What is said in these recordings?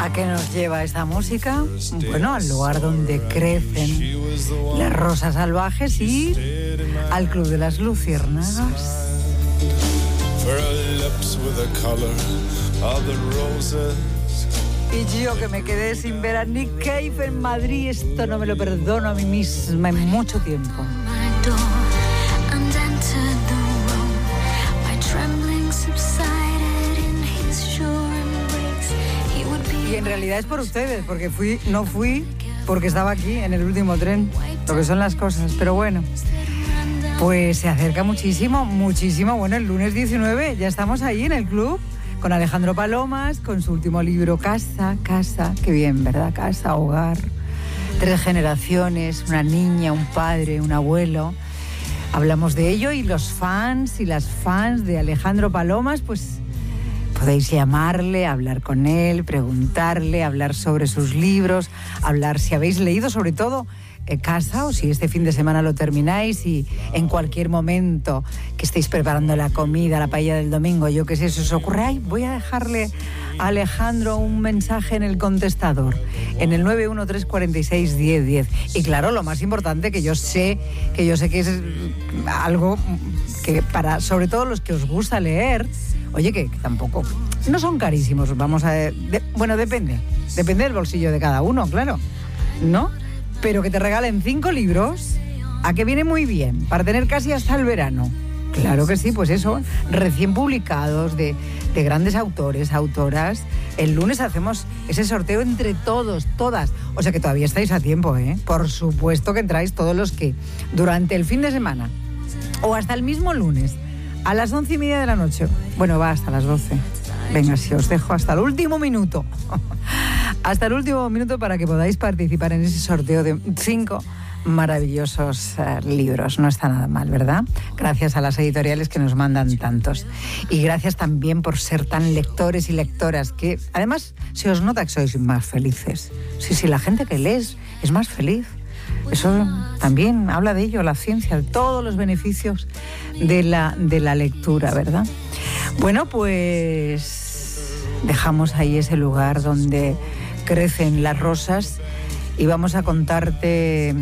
¿A qué nos lleva esta música? Bueno, al lugar donde crecen las rosas salvajes y al Club de las Luciérnagas. Y yo que me quedé sin ver a Nick Cave en Madrid, esto no me lo perdono a mí misma en mucho tiempo. Y en realidad es por ustedes, porque no fui porque estaba aquí en el último tren, lo que son las cosas, pero bueno. Pues se acerca muchísimo. Bueno, el lunes 19 ya estamos ahí en el club con Alejandro Palomas, con su último libro Casa, qué bien, ¿verdad? Casa, hogar, 3 generaciones, una niña, un padre, un abuelo. Hablamos de ello y los fans y las fans de Alejandro Palomas, pues podéis llamarle, hablar con él, preguntarle, hablar sobre sus libros, hablar si habéis leído sobre todo Casa o si este fin de semana lo termináis y en cualquier momento que estéis preparando la comida, la paella del domingo, yo qué sé, se os ocurre, ay, voy a dejarle a Alejandro un mensaje en el contestador, en el 913461010. Y claro, lo más importante que yo sé que es algo que para, sobre todo los que os gusta leer, oye, que tampoco, no son carísimos, vamos a... bueno, depende del bolsillo de cada uno, claro, ¿no? Pero que te regalen 5 libros, ¿a qué viene muy bien? Para tener casi hasta el verano. Claro que sí, pues eso, recién publicados de grandes autores, autoras. El lunes hacemos ese sorteo entre todos, todas. O sea que todavía estáis a tiempo, ¿eh? Por supuesto que entráis todos los que durante el fin de semana o hasta el mismo lunes, a las 11:30 de la noche. Bueno, va hasta las 12. Venga, si os dejo hasta el último minuto. Hasta el último minuto para que podáis participar en ese sorteo de 5 maravillosos libros. No está nada mal, ¿verdad? Gracias a las editoriales que nos mandan tantos. Y gracias también por ser tan lectores y lectoras, que además se os nota que sois más felices. Sí, la gente que lees es más feliz. Eso también habla de ello la ciencia, de todos los beneficios de la lectura, ¿verdad? Bueno, pues dejamos ahí ese lugar donde crecen las rosas y vamos a contarte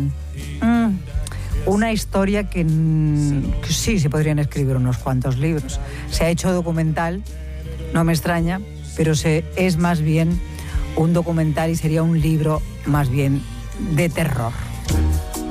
una historia que sí se podrían escribir unos cuantos libros. Se ha hecho documental, no me extraña, pero es más bien un documental y sería un libro más bien de terror.